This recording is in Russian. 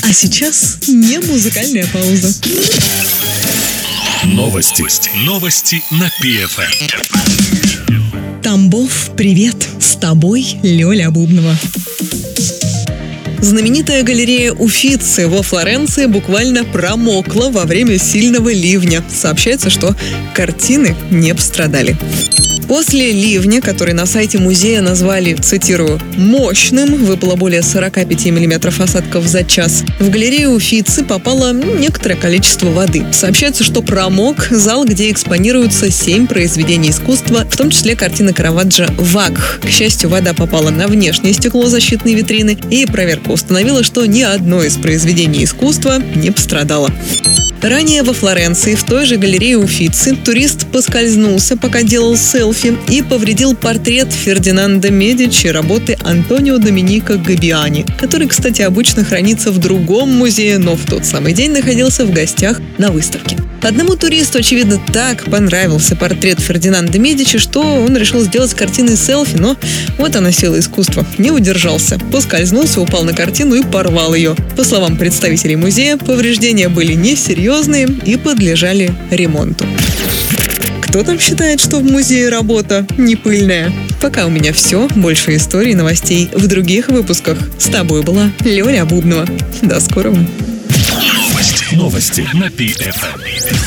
А сейчас не музыкальная пауза. Новости на ПФМ. Тамбов, привет! С тобой Лёля Бубнова. Знаменитая галерея Уффици во Флоренции буквально промокла во время сильного ливня. Сообщается, что картины не пострадали. После ливня, который на сайте музея назвали, цитирую, «мощным», выпало более 45 миллиметров осадков за час, в галерею Уффици попало некоторое количество воды. Сообщается, что промок зал, где экспонируются 7 произведений искусства, в том числе картина Караваджо «Вакх». К счастью, вода попала на внешнее стекло защитной витрины, и проверка установила, что ни одно из произведений искусства не пострадало. Ранее во Флоренции, в той же галерее Уффици, турист поскользнулся, пока делал селфи, и повредил портрет Фердинанда Медичи работы Антонио Доменико Габбиани, который, кстати, обычно хранится в другом музее, но в тот самый день находился в гостях на выставке. Одному туристу, очевидно, так понравился портрет Фердинанда Медичи, что он решил сделать картиной селфи, но вот она сила искусства. Не удержался, поскользнулся, упал на картину и порвал ее. По словам представителей музея, повреждения были несерьезные и подлежали ремонту. Кто там считает, что в музее работа не пыльная? Пока у меня все. Больше историй и новостей в других выпусках. С тобой была Лёля Бубнова. До скорого. Новости на ПФМ.